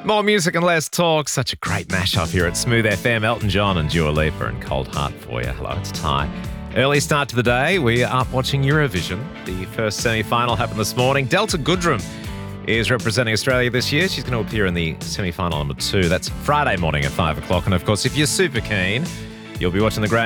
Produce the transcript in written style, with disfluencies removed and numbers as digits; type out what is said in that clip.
More music and less talk. Such a great mashup here at Smooth FM. Elton John and Dua Lipa and Cold Heart for you. Hello, it's Ty. Early start to the day. We are up watching Eurovision. The first semi-final happened this morning. Delta Goodrem is representing Australia this year. She's going to appear in the semi-final number 2. That's Friday morning at 5 o'clock. And of course, if you're super keen, you'll be watching the grand